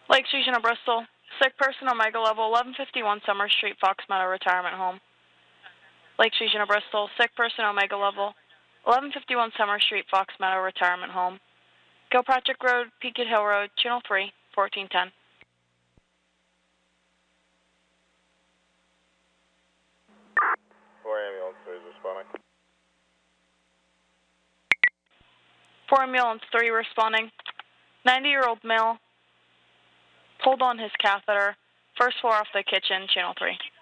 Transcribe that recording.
Lake Region of Bristol. Sick person, Omega level, 1151 Summer Street, Fox Meadow Retirement Home. Lake Region of Bristol. Sick person, Omega level, 1151 Summer Street, Fox Meadow Retirement Home. Gilpatrick Road, Peaked Hill Road, Channel 3, 1410. 4 ambulance is responding. 4 ambulance 3 responding. 90-year-old male pulled on his catheter, first floor off the kitchen, Channel 3.